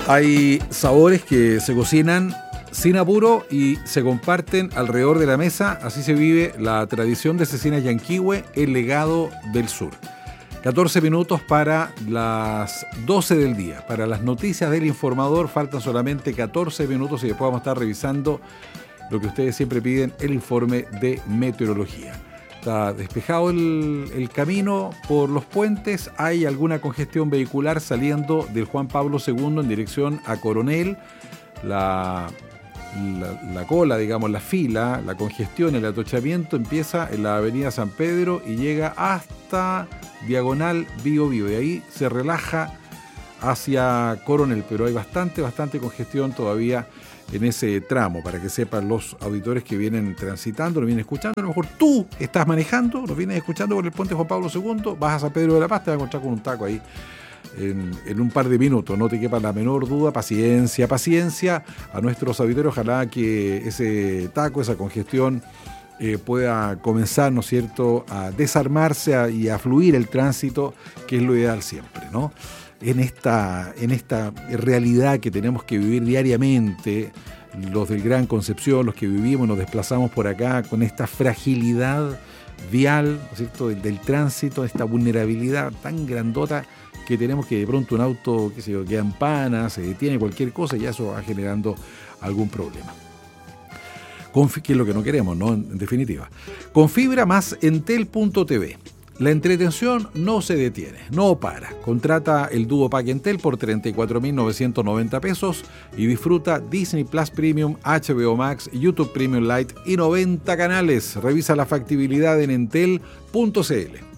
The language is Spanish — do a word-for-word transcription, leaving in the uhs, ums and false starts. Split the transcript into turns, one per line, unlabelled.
Hay sabores que se cocinan sin apuro y se comparten alrededor de la mesa. Así se vive la tradición de Cecinas Yanquihue, el legado del sur. catorce minutos para las doce del día. Para las noticias del informador faltan solamente catorce minutos y después vamos a estar revisando lo que ustedes siempre piden, el informe de meteorología. Está despejado el, el camino por los puentes. Hay alguna congestión vehicular saliendo del Juan Pablo segundo en dirección a Coronel. La, la, la cola, digamos, la fila, la congestión, el atochamiento empieza en la avenida San Pedro y llega hasta diagonal Bío Bío. Y ahí se relaja hacia Coronel, pero hay bastante, bastante congestión todavía en ese tramo, para que sepan los auditores que vienen transitando, nos vienen escuchando. A lo mejor tú estás manejando, nos vienes escuchando por el puente Juan Pablo segundo, vas a San Pedro de la Paz, te vas a encontrar con un taco ahí en, en un par de minutos, no te quepa la menor duda. Paciencia, paciencia a nuestros auditores, ojalá que ese taco, esa congestión eh, pueda comenzar, ¿no es cierto?, a desarmarse a, y a fluir el tránsito, que es lo ideal siempre, ¿no? En esta, en esta realidad que tenemos que vivir diariamente, los del Gran Concepción, los que vivimos, nos desplazamos por acá con esta fragilidad vial, ¿no es cierto?, del, del tránsito, esta vulnerabilidad tan grandota que tenemos, que de pronto un auto, qué sé yo, queda en pana, se detiene, cualquier cosa, y eso va generando algún problema. Con, que es lo que no queremos, ¿no? En definitiva. Con fibra más entel punto t v. La entretención no se detiene, no para. Contrata el Duo Pack Entel por treinta y cuatro mil novecientos noventa pesos y disfruta Disney Plus Premium, H B O Max, YouTube Premium Lite y noventa canales. Revisa la factibilidad en entel punto c l.